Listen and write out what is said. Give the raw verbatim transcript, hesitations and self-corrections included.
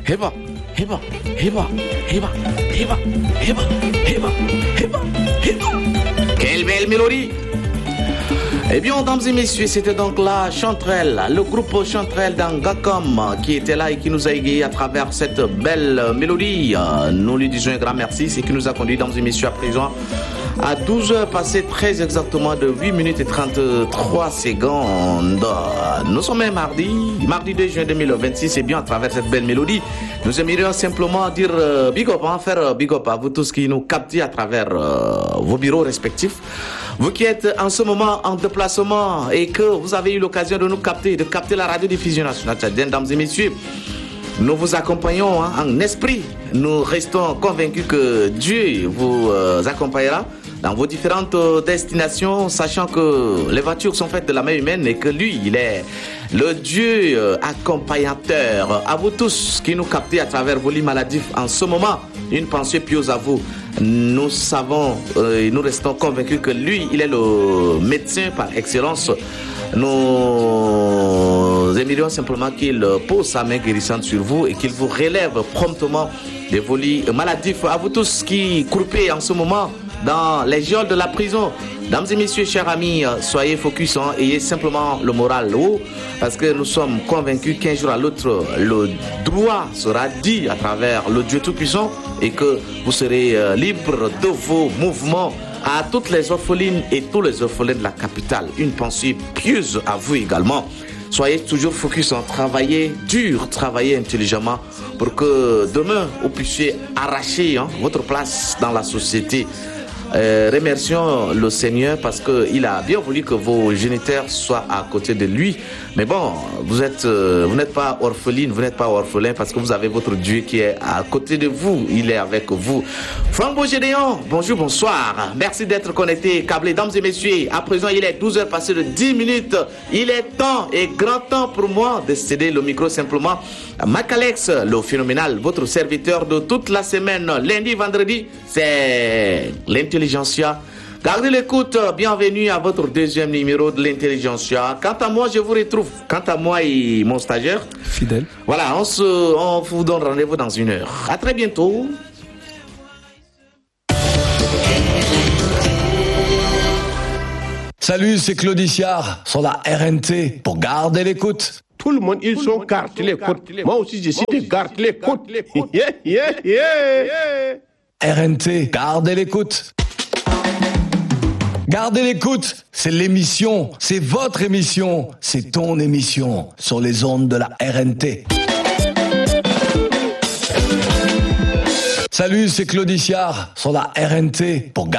Heba, heba, heba, heba, heba, heba, heba, heba, heba. Quelle belle mélodie! Eh bien, mesdames et messieurs, c'était donc la Chanterelle, le groupe Chanterelle d'Angacom qui était là et qui nous a égayés à travers cette belle mélodie. Nous lui disons un grand merci, c'est qui nous a conduit, mesdames et messieurs, à présent à douze heures passées très exactement de huit minutes et trente-trois secondes. Nous sommes un mardi, mardi deux juin deux mille vingt-six, et bien à travers cette belle mélodie, nous aimerions simplement dire euh, big up, hein, faire euh, big up à vous tous qui nous captez à travers euh, vos bureaux respectifs. Vous qui êtes en ce moment en déplacement et que vous avez eu l'occasion de nous capter, de capter la radiodiffusion nationale tchadienne, mesdames et messieurs, nous vous accompagnons hein, en esprit. Nous restons convaincus que Dieu vous euh, accompagnera dans vos différentes euh, destinations, sachant que les voitures sont faites de la main humaine et que lui, il est le Dieu euh, accompagnateur. À vous tous qui nous captez à travers vos lits maladifs en ce moment, une pensée pieuse à vous. Nous savons euh, et nous restons convaincus que lui, il est le médecin par excellence. Nous aimerions simplement qu'il pose sa main guérissante sur vous et qu'il vous relève promptement de vos lits maladifs. À vous tous qui croupez en ce moment dans les geôles de la prison, mesdames et messieurs, chers amis, soyez focus, hein, ayez simplement le moral haut, parce que nous sommes convaincus qu'un jour à l'autre, le droit sera dit à travers le Dieu Tout-Puissant et que vous serez euh, libre de vos mouvements. À toutes les orphelines et tous les orphelins de la capitale, une pensée pieuse à vous également. Soyez toujours focus, en travailler dur, travailler intelligemment pour que demain vous puissiez arracher hein, votre place dans la société. Euh, remercions le Seigneur parce qu'il a bien voulu que vos géniteurs soient à côté de lui. Mais bon, vous êtes, euh, vous n'êtes pas orpheline, vous n'êtes pas orphelin parce que vous avez votre Dieu qui est à côté de vous. Il est avec vous. Franck Gédéon, bonjour, bonsoir. Merci d'être connecté, câblé. Mesdames et messieurs, à présent, il est douze heures passées de dix minutes. Il est temps et grand temps pour moi de céder le micro simplement à Macalex, le phénoménal, votre serviteur de toute la semaine. Lundi, vendredi, c'est l'intelligentsia. Gardez l'écoute, bienvenue à votre deuxième numéro de l'intelligentsia. Quant à moi, je vous retrouve, quant à moi et mon stagiaire, fidèle. Voilà, on, se, on vous donne rendez-vous dans une heure. À très bientôt. Salut, c'est Claudiciard sur la R N T pour garder l'écoute. Tout le monde, ils sont garde l'écoute. Moi aussi, j'ai décidé de garder l'écoute. Yeah, yeah, yeah. R N T, gardez l'écoute. Gardez l'écoute, c'est l'émission, c'est votre émission, c'est ton émission sur les ondes de la R N T. Salut, c'est Claudiciard sur la R N T pour garder